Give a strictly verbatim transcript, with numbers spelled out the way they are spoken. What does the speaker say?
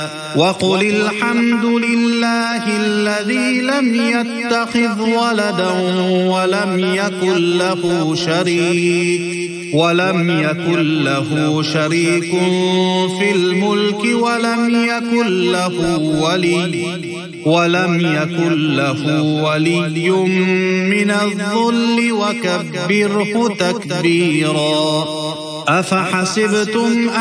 وقل الحمد لله الذي لم يتخذ ولدا ولم يكن له شريك ولم يكن له شريك في الملك ولم يكن له ولي ولم يكن له ولي من الذل وكبره تكبيرا. أفحسبتم